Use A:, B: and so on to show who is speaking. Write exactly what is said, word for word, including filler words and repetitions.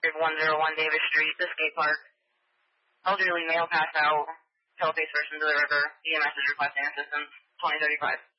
A: one oh one Davis Street, the skate park. Elderly male passed out. Fell face first into the river. E M S is requesting assistance. twenty thirty-five.